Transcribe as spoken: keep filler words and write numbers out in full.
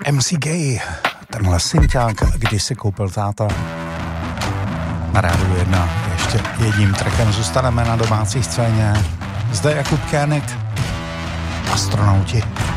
em cé Gay, tenhle synťák, když si koupil táta. Na Rádiu jedna ještě jedním trackem zůstaneme na domácí scéně. Zde Jakub Kénik, Astronauti.